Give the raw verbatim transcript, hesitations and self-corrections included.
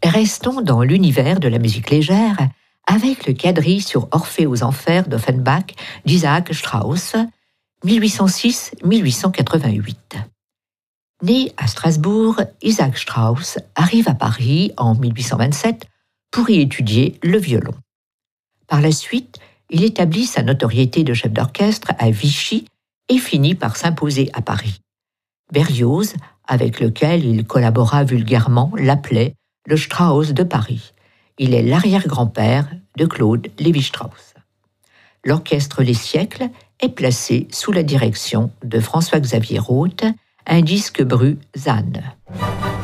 Restons dans l'univers de la musique légère avec le quadrille sur Orphée aux Enfers d'Offenbach d'Isaac Strauss, mille huit cent six à mille huit cent quatre-vingt-huit. Né à Strasbourg, Isaac Strauss arrive à Paris en mille huit cent vingt-sept pour y étudier le violon. Par la suite, il établit sa notoriété de chef d'orchestre à Vichy et finit par s'imposer à Paris. Berlioz, avec lequel il collabora vulgairement, l'appelait le Strauss de Paris. Il est l'arrière-grand-père de Claude Lévi-Strauss. L'orchestre Les Siècles est placé sous la direction de François-Xavier Roth, un disque bru Zanne.